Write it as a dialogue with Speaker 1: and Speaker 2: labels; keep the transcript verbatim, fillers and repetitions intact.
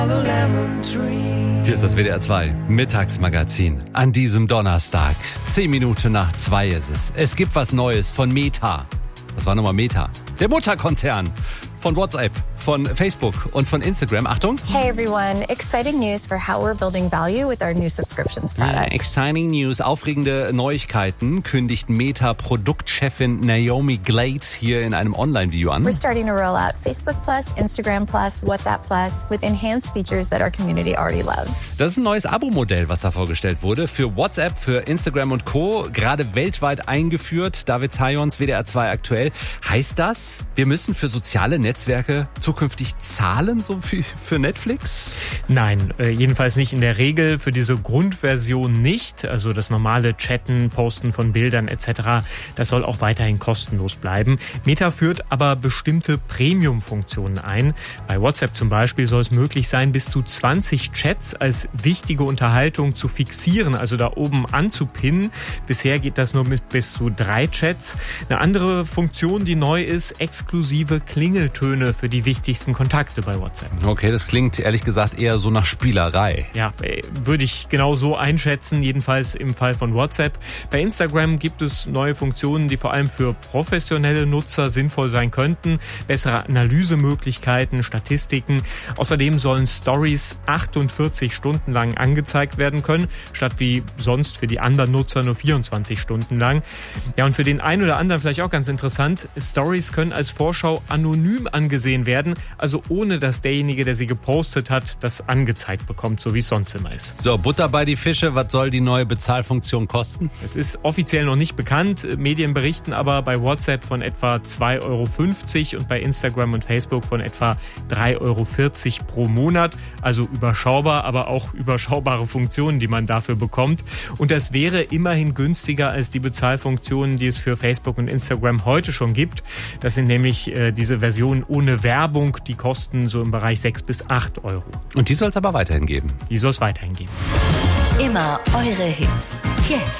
Speaker 1: Hier ist das W D R zwei Mittagsmagazin an diesem Donnerstag. Zehn Minuten nach zwei ist es. Es gibt was Neues von Meta. Das war nochmal Meta. Der Mutterkonzern von WhatsApp, von Facebook und von Instagram. Achtung.
Speaker 2: Hey everyone, exciting news for how we're building value with our new subscriptions product.
Speaker 1: Exciting news, aufregende Neuigkeiten kündigt Meta-Produktchefin Naomi Glade hier in einem Online-Video an.
Speaker 2: We're starting to roll out Facebook Plus, Instagram Plus, WhatsApp Plus with enhanced features that our community already loves.
Speaker 1: Das ist ein neues Abo-Modell, was da vorgestellt wurde. Für WhatsApp, für Instagram und Co. Gerade weltweit eingeführt. David Zayons, W D R zwei aktuell. Heißt das, wir müssen für soziale Netzwerke zukünftig zahlen, so wie für Netflix?
Speaker 3: Nein, äh, jedenfalls nicht in der Regel. Für diese Grundversion nicht. Also das normale Chatten, Posten von Bildern et cetera. Das soll auch weiterhin kostenlos bleiben. Meta führt aber bestimmte Premium-Funktionen ein. Bei WhatsApp zum Beispiel soll es möglich sein, bis zu zwanzig Chats als wichtige Unterhaltung zu fixieren, also da oben anzupinnen. Bisher geht das nur mit bis zu drei Chats. Eine andere Funktion, die neu ist, exklusive Klingeltöne für die wichtigsten Kontakte bei WhatsApp.
Speaker 1: Okay, das klingt ehrlich gesagt eher so nach Spielerei.
Speaker 3: Ja, würde ich genau so einschätzen, jedenfalls im Fall von WhatsApp. Bei Instagram gibt es neue Funktionen, die vor allem für professionelle Nutzer sinnvoll sein könnten. Bessere Analysemöglichkeiten, Statistiken. Außerdem sollen Stories achtundvierzig Stunden lang angezeigt werden können, statt wie sonst für die anderen Nutzer nur vierundzwanzig Stunden lang. Ja, und für den einen oder anderen vielleicht auch ganz interessant, Stories können als Vorschau anonym angesehen werden, also ohne dass derjenige, der sie gepostet hat, das angezeigt bekommt, so wie es sonst immer ist.
Speaker 1: So, Butter bei die Fische, was soll die neue Bezahlfunktion kosten?
Speaker 3: Es ist offiziell noch nicht bekannt, Medien berichten aber bei WhatsApp von etwa zwei Euro fünfzig und bei Instagram und Facebook von etwa drei Euro vierzig pro Monat, also überschaubar, aber auch überschaubare Funktionen, die man dafür bekommt. Und das wäre immerhin günstiger als die Bezahlfunktionen, die es für Facebook und Instagram heute schon gibt. Das sind nämlich äh, diese Versionen ohne Werbung, die kosten so im Bereich sechs bis acht Euro.
Speaker 1: Und die soll es aber weiterhin geben?
Speaker 3: Die soll es weiterhin geben.
Speaker 4: Immer eure Hits. Jetzt